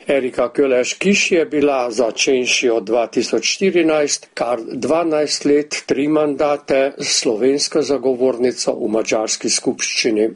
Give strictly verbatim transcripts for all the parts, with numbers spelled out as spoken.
Erika Köleš-Kiš je bila začenši od dva tisoč štirinajst kar dvanajst let, tri mandate slovenska zagovornica v madžarski skupščini.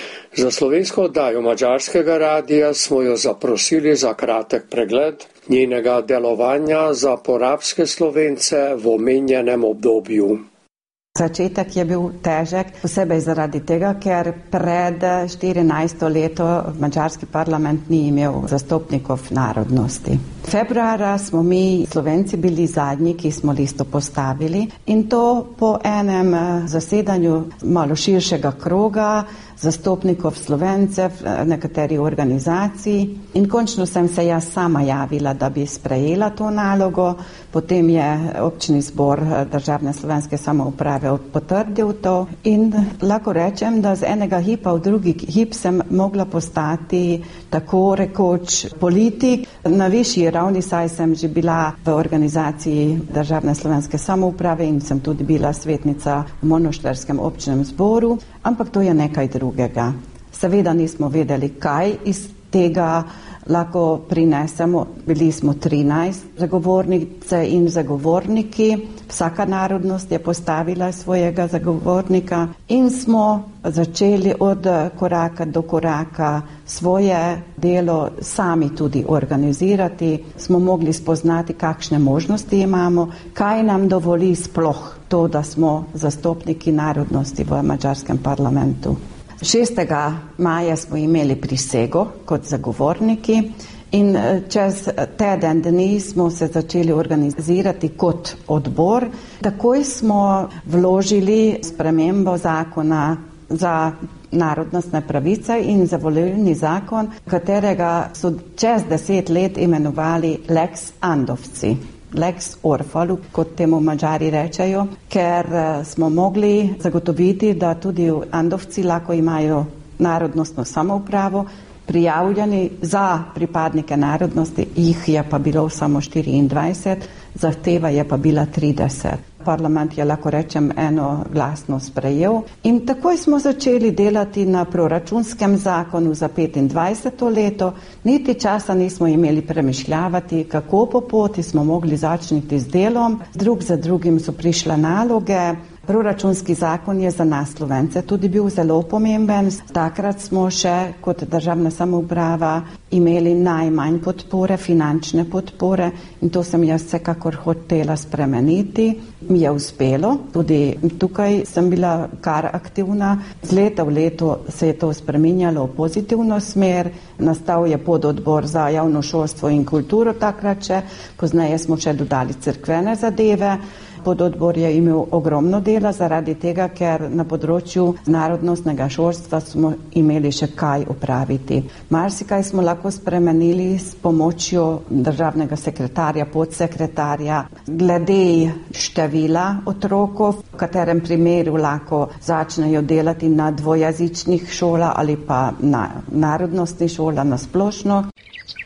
Za slovensko oddajo Madžarskega radija smo jo zaprosili za kratek pregled njenega delovanja za porabske Slovence v omenjenem obdobju. Začetek je bil težek, posebej zaradi tega, ker pred štirinajsto leto madžarski parlament ni imel zastopnikov narodnosti. Februarja smo mi Slovenci bili zadnji, ki smo listo postavili, in to po enem zasedanju malo širšega kroga zastopnikov Slovencev, nekaterih organizacij, in končno sem se jaz sama javila, da bi sprejela to nalogo. Potem je občni zbor državne slovenske samouprave potrdil to in lahko rečem, da z enega hipa v drugi hip sem mogla postati tako rekoč politik. Na višji ravni, saj sem že bila v organizaciji državne slovenske samouprave in sem tudi bila svetnica v Monošterskem občnem zboru, ampak to je nekaj drugega. Seveda nismo vedeli, kaj iz tega lahko prinesemo. Bili smo trinajst zagovornice in zagovorniki, vsaka narodnost je postavila svojega zagovornika in smo začeli od koraka do koraka svoje delo sami tudi organizirati. Smo mogli spoznati, kakšne možnosti imamo, kaj nam dovoli sploh to, da smo zastopniki narodnosti v madžarskem parlamentu. šestega maja smo imeli prisego kot zagovorniki in čez teden dni smo se začeli organizirati kot odbor. Takoj smo vložili spremembo zakona za narodnostne pravice in za volilni zakon, katerega so čez deset let imenovali Lex Andovci. Lex Orfalu, kot temu Madžari rečejo, ker smo mogli zagotoviti, da tudi Andovci lahko imajo narodnostno samoupravo, prijavljeni za pripadnike narodnosti, jih je pa bilo samo štiriindvajset, zahteva je pa bila trideset. Parlament je, lahko rečem, eno glasno sprejel in takoj smo začeli delati na proračunskem zakonu za petindvajseto leto. Niti časa nismo imeli premišljavati, kako po poti smo mogli začeti z delom. Drug za drugim so prišle naloge. Proračunski zakon je za nas Slovence tudi bil zelo pomemben. Takrat smo še kot državna samouprava imeli najmanj podpore, finančne podpore, in to sem jaz vsekakor hotela spremeniti. Mi je uspelo, tudi tukaj sem bila kar aktivna. Z leta v leto se je to spreminjalo v pozitivno smer. Nastal je pododbor za javno šolstvo in kulturo takrat še, pozneje smo še dodali cerkvene zadeve. Pododbor je imel ogromno dela zaradi tega, ker na področju narodnostnega šolstva smo imeli še kaj opraviti. Marsikaj smo lahko spremenili s pomočjo državnega sekretarja, podsekretarja, glede števila otrokov, v katerem primeru lahko začnejo delati na dvojezičnih šolah ali pa na narodnostni šolah na splošno.